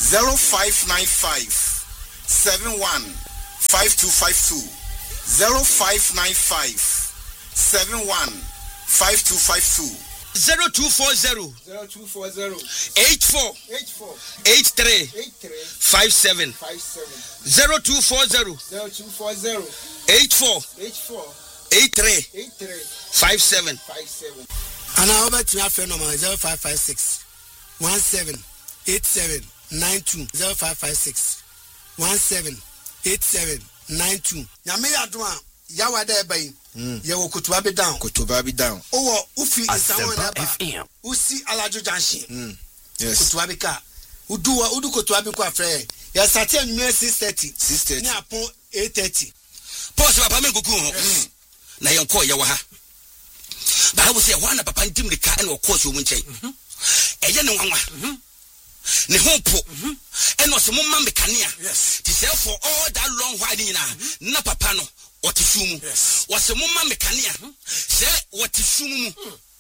0595 71 5252 0595 71 5252 0240 84 83 57 0240 84 83 57 and I over to your phone number 0556 17 87 92 0556 17 87 92. Nyame adwa yawa da bai ye wo kutuba bi down owo ufi isawo na ba usi alajo junction yes kutuba bi ka udu kutuba bi ko afre ya sati anwume 6:30 ni apon 8:30 pause papa me gugu ho na yenko ye wa ha ba wo se wa na papa ndim rika e na okọ so mu nchen eye ne nwanwa ne hopo eno se mumma mekania ti say for all that long while na papa no otifumu was mumma mekania say otifumu